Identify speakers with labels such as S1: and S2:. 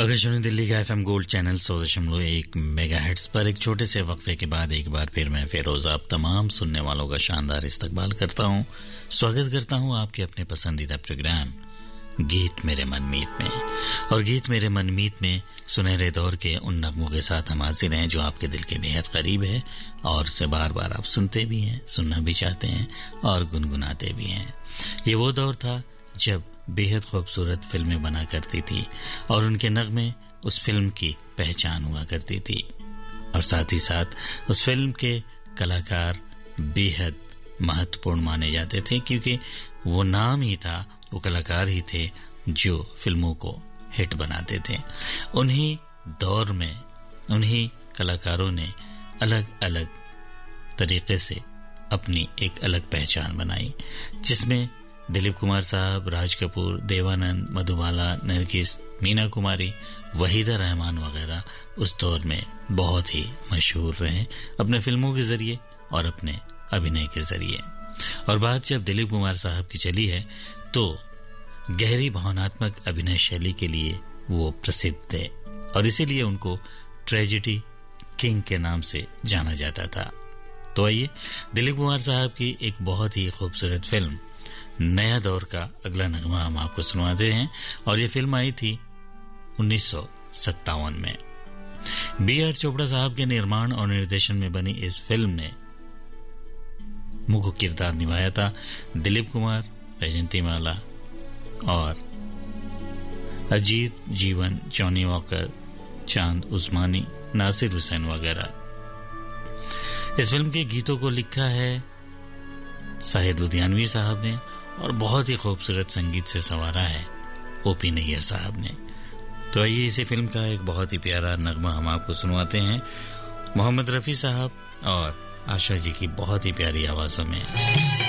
S1: आकाशवाणी दिल्ली का FM gold channel 100.1 megahertz पर एक छोटे से वक्फे के बाद एक बार फिर मैं फिरोज आप तमाम सुनने वालों का शानदार इस्तकबाल करता हूं। स्वागत करता हूं आपके अपने पसंदीदा प्रोग्राम गीत मेरे मनमीत में। और गीत मेरे मनमीत में सुनहरे दौर के उन नगमों के साथ हम हाजिर हैं जो आपके दिल के बेहद करीब है और उसे बार बार आप सुनते भी हैं, सुनना भी चाहते हैं और गुनगुनाते भी हैं। ये वो दौर था जब बेहद खूबसूरत फिल्में बना करती थी और उनके नगमे उस फिल्म की पहचान हुआ करती थी और साथ ही साथ उस फिल्म के कलाकार बेहद महत्वपूर्ण माने जाते थे क्योंकि वो नाम ही था, वो कलाकार ही थे जो फिल्मों को हिट बनाते थे। उन्हीं दौर में उन्हीं कलाकारों ने अलग अलग तरीके से अपनी एक अलग पहचान बनाई, जिसमें दिलीप कुमार साहब, राज कपूर, देवानंद, मधुबाला, नरगिस, मीना कुमारी, वहीदा रहमान वगैरह उस दौर में बहुत ही मशहूर रहे अपने फिल्मों के जरिए और अपने अभिनय के जरिए। और बात जब दिलीप कुमार साहब की चली है तो गहरी भावनात्मक अभिनय शैली के लिए वो प्रसिद्ध थे और इसीलिए उनको ट्रेजेडी किंग के नाम से जाना जाता था। तो आइए दिलीप कुमार साहब की एक बहुत ही खूबसूरत फिल्म नया दौर का अगला नगमा हम आपको सुनवाते हैं और ये फिल्म आई थी 1957 में। B.R. चोपड़ा साहब के निर्माण और निर्देशन में बनी इस फिल्म ने मुख्य किरदार निभाया था दिलीप कुमार, वैजयंती माला और अजीत जीवन, जॉनी वॉकर, चांद उस्मानी, नासिर हुसैन वगैरह। इस फिल्म के गीतों को लिखा है साहिर लुधियानवी साहब ने और बहुत ही खूबसूरत संगीत से संवारा है O.P. नैयर साहब ने। तो आइए इसी फिल्म का एक बहुत ही प्यारा नगमा हम आपको सुनवाते हैं मोहम्मद रफ़ी साहब और आशा जी की बहुत ही प्यारी आवाज़ों में।